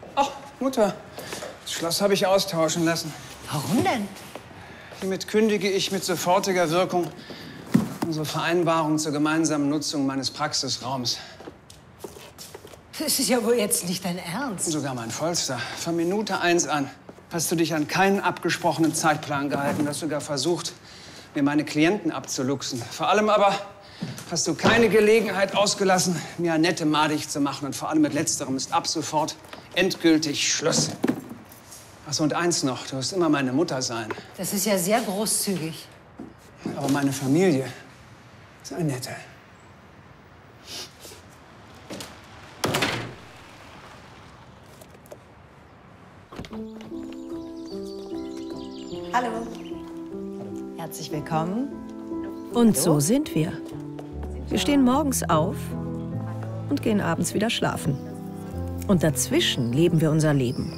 Ach, Mutter, das Schloss habe ich austauschen lassen. Warum denn? Hiermit kündige ich mit sofortiger Wirkung unsere Vereinbarung zur gemeinsamen Nutzung meines Praxisraums. Das ist ja wohl jetzt nicht dein Ernst. Sogar mein Vollster. Von Minute 1 an hast du dich an keinen abgesprochenen Zeitplan gehalten. Du hast sogar versucht, mir meine Klienten abzuluxen. Vor allem aber hast du keine Gelegenheit ausgelassen, mir Annette madig zu machen. Und vor allem mit Letzterem ist ab sofort endgültig Schluss. Ach so, und eins noch, du wirst immer meine Mutter sein. Das ist ja sehr großzügig. Aber meine Familie ist Annette. Hallo. Herzlich willkommen. Und so sind wir. Wir stehen morgens auf und gehen abends wieder schlafen. Und dazwischen leben wir unser Leben.